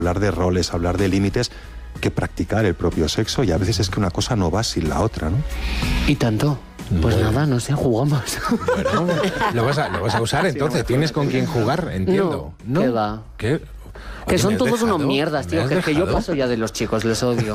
hablar de roles, hablar de límites, que practicar el propio sexo, y a veces es que una cosa no va sin la otra, ¿no? Y tanto. Pues Bueno. nada, no sé, jugamos. Bueno, lo vas a usar entonces. ¿Tienes con quién jugar? Entiendo. No, ¿qué va? ¿Qué? Que Oye, son ¿me has todos dejado? unos mierdas, tío. ¿Me has Que yo dejado? paso ya de los chicos, les odio.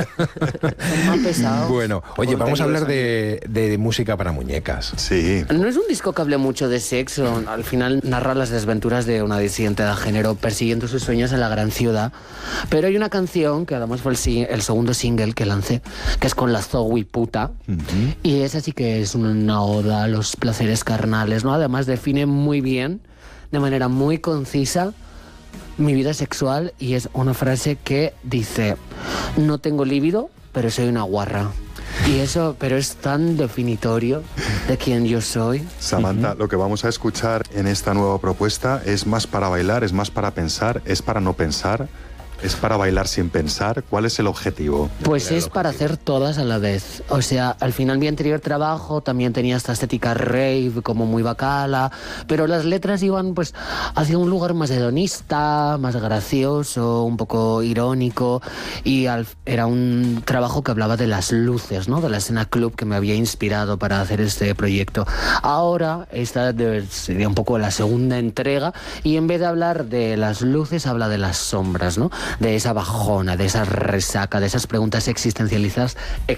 Son más pesados. Bueno, oye, vamos a hablar de música para muñecas. Sí. No es un disco que hable mucho de sexo. Al final narra las desventuras de una disidente de género persiguiendo sus sueños en la gran ciudad. Pero hay una canción que además fue el segundo single que lancé, que es con la Zoe puta. Y esa sí que es una oda a los placeres carnales, ¿no? Además define muy bien, de manera muy concisa, mi vida sexual, y es una frase que dice: no tengo líbido, pero soy una guarra. Y eso, pero es tan definitorio de quién yo soy. Samantha, lo que vamos a escuchar en esta nueva propuesta es más para bailar, es más para pensar, es para no pensar, es para bailar sin pensar. ¿Cuál es el objetivo? Pues es para hacer todas a la vez. O sea, al final mi anterior trabajo también tenía esta estética rave, como muy bacala, pero las letras iban pues hacia un lugar más hedonista, más gracioso, un poco irónico, y era un trabajo que hablaba de las luces, ¿no? De la escena club que me había inspirado para hacer este proyecto. Ahora esta sería un poco la segunda entrega, y en vez de hablar de las luces habla de las sombras, ¿no? De esa bajona, de esa resaca, de esas preguntas existencialistas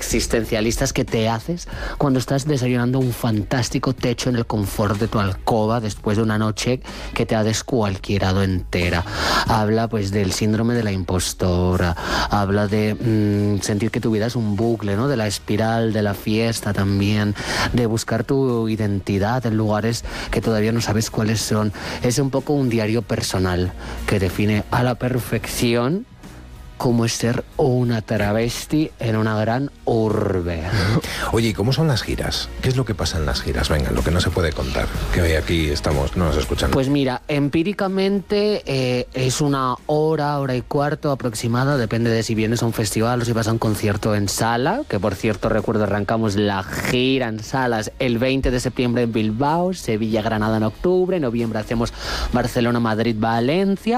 que te haces cuando estás desayunando un fantástico techo en el confort de tu alcoba después de una noche que te ha descualquierado entera. Habla pues del síndrome de la impostora, habla de sentir que tu vida es un bucle, ¿no? De la espiral, de la fiesta también, de buscar tu identidad en lugares que todavía no sabes cuáles son. Es un poco un diario personal que define a la perfección cómo es ser una travesti en una gran urbe. Oye, ¿y cómo son las giras? ¿Qué es lo que pasa en las giras? Venga, lo que no se puede contar, que hoy aquí estamos, no nos escuchan. Pues mira, empíricamente es una hora y cuarto aproximada, depende de si vienes a un festival o si vas a un concierto en sala, que por cierto recuerdo arrancamos la gira en salas el 20 de septiembre en Bilbao, Sevilla, Granada en octubre, en noviembre hacemos Barcelona, Madrid, Valencia,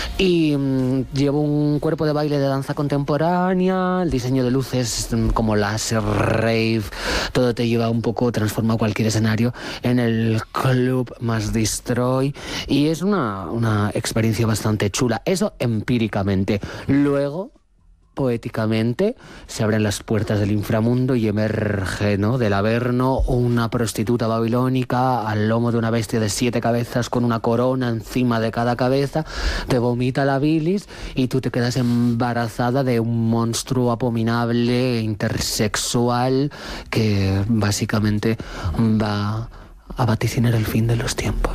y llevo un cuerpo de baile de danza contemporánea, el diseño de luces como láser, rave, todo te lleva un poco, transforma cualquier escenario en el club más destroy, y es una experiencia bastante chula. Eso empíricamente. Luego, poéticamente, se abren las puertas del inframundo y emerge, ¿no?, del Averno una prostituta babilónica al lomo de una bestia de 7 cabezas con una corona encima de cada cabeza, te vomita la bilis y tú te quedas embarazada de un monstruo abominable, intersexual, que básicamente va a vaticinar el fin de los tiempos.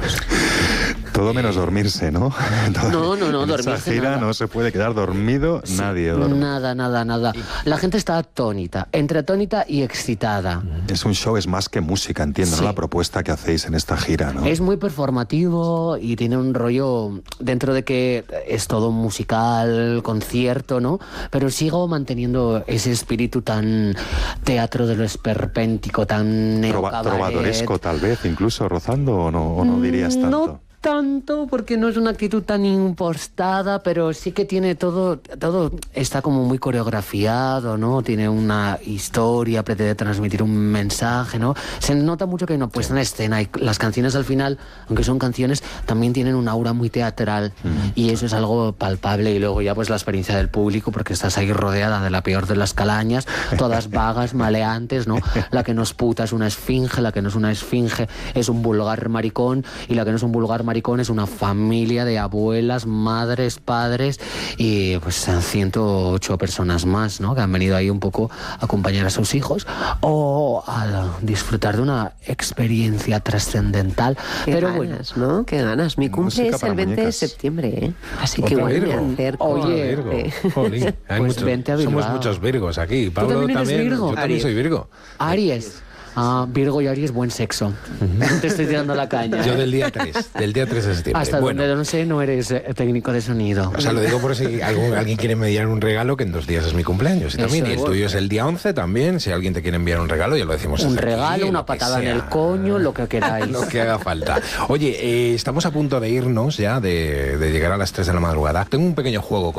Todo menos dormirse, ¿no? No, en dormirse esa gira nada. no se puede quedar dormido, Sí, nadie duerme. Nada. La gente está atónita, entre atónita y excitada. Es un show, es más que música, entiendo, Sí. ¿no? La propuesta que hacéis en esta gira, ¿no? Es muy performativo y tiene un rollo, dentro de que es todo musical, concierto, ¿no? Pero sigo manteniendo ese espíritu tan teatro de lo esperpéntico, tan Trovadoresco, tal vez, incluso rozando, o no dirías tanto. No tanto, porque no es una actitud tan impostada, pero sí que tiene todo está como muy coreografiado, ¿no? Tiene una historia, pretende transmitir un mensaje, ¿no? Se nota mucho que hay una puesta en escena, y las canciones al final, aunque son canciones, también tienen un aura muy teatral, y eso es algo palpable. Y luego ya pues la experiencia del público, porque estás ahí rodeada de la peor de las calañas, todas vagas, maleantes, ¿no? La que no es puta es una esfinge, la que no es una esfinge es un vulgar maricón, y la que no es un vulgar maricón es una familia de abuelas, madres, padres, y pues 108 personas más, ¿no?, que han venido ahí un poco a acompañar a sus hijos o a disfrutar de una experiencia trascendental. Qué Pero ganas, bueno, ¿no? Qué ganas. Mi cumple Música es para el 20 de muñecas. septiembre, ¿eh? Así que Otro igual me Virgo. acerco. Oye, Virgo. Jolín, hay pues muchos, vente a Bilbao. somos muchos Virgos aquí. Pablo también eres Virgo? Yo también soy Virgo. Aries. Virgo y Aries, buen sexo. Te estoy tirando la caña. Yo del día 3 de septiembre. Hasta Bueno, donde no sé, no eres técnico de sonido. o sea, lo digo por si alguien quiere mediar un regalo, que en 2 días es mi cumpleaños. Y también, Eso y el es. tuyo es el día 11 también. Si alguien te quiere enviar un regalo, ya lo decimos. Un desde aquí, regalo, lo una que patada en sea. el coño, lo que queráis. Lo que haga falta. Oye, estamos a punto de irnos ya, de llegar a las 3 de la madrugada. Tengo un pequeño juego